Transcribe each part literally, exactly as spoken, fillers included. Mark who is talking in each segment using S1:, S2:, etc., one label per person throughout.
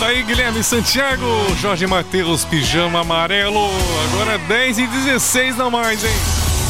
S1: Tá aí Guilherme Santiago, Jorge Mateus, Pijama Amarelo. Agora dez e dezesseis na mais, hein?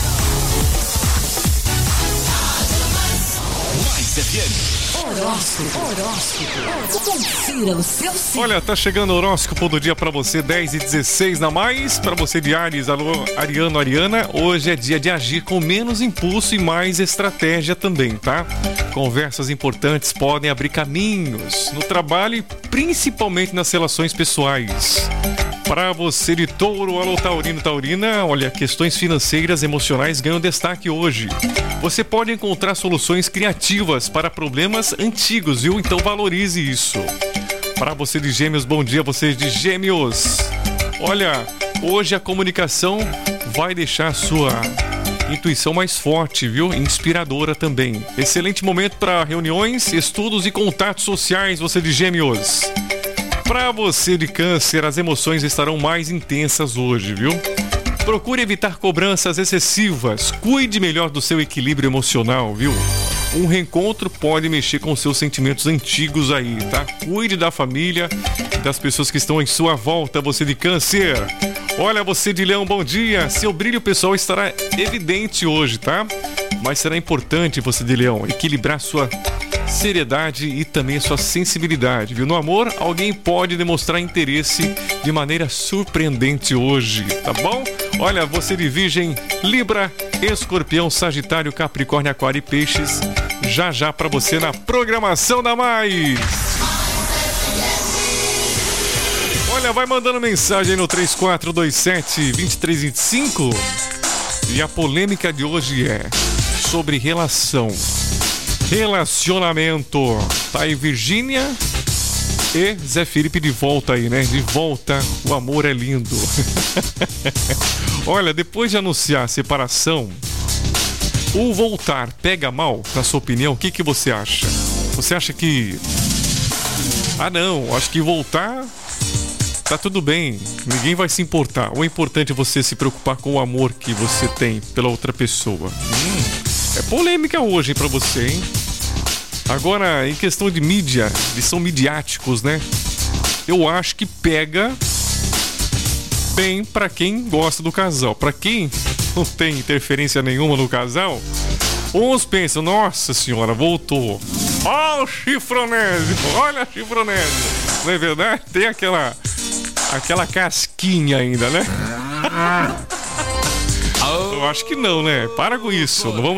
S2: Mais F M.
S3: Horóscopo, horóscopo. Confira o seu signo.
S1: Olha, tá chegando o horóscopo do dia pra você, dez e dezesseis na mais. Pra você de Áries, alô, Ariano, Ariana. Hoje é dia de agir com menos impulso e mais estratégia também, tá? Conversas importantes podem abrir caminhos no trabalho e principalmente nas relações pessoais. Para você de Touro, alô Taurino, Taurina, olha, questões financeiras e emocionais ganham destaque hoje. Você pode encontrar soluções criativas para problemas antigos, viu? Então valorize isso. Para você de Gêmeos, bom dia, vocês de Gêmeos. Olha, hoje a comunicação vai deixar a sua intuição mais forte, viu? Inspiradora também. Excelente momento para reuniões, estudos e contatos sociais, você de Gêmeos. Para você de Câncer, as emoções estarão mais intensas hoje, viu? Procure evitar cobranças excessivas. Cuide melhor do seu equilíbrio emocional, viu? Um reencontro pode mexer com seus sentimentos antigos aí, tá? Cuide da família e das pessoas que estão em sua volta, você de Câncer. Olha, você de Leão, bom dia. Seu brilho pessoal estará evidente hoje, tá? Mas será importante, você de Leão, equilibrar sua seriedade e também a sua sensibilidade, viu? No amor, alguém pode demonstrar interesse de maneira surpreendente hoje, tá bom? Olha, você de Virgem, Libra, Escorpião, Sagitário, Capricórnio, Aquário e Peixes, já já pra você na programação da Mais. Olha, vai mandando mensagem aí no três quatro dois sete, dois três dois cinco. E a polêmica de hoje é sobre relação. Relacionamento. Tá aí Virgínia e Zé Felipe de volta aí, né? De volta, o amor é lindo. Olha, depois de anunciar a separação, o voltar pega mal, na sua opinião? O que que você acha? Você acha que... Ah não, acho que voltar tá tudo bem, ninguém vai se importar. O importante é você se preocupar com o amor que você tem pela outra pessoa. Hum... É polêmica hoje pra você, hein? Agora, em questão de mídia, eles são midiáticos, né? Eu acho que pega bem pra quem gosta do casal. Pra quem não tem interferência nenhuma no casal, uns pensam, nossa senhora, voltou. Ó o chifronésio, olha a chifronésio. Não é verdade? Tem aquela, aquela casquinha ainda, né? Eu acho que não, né? Para com isso. Não vamos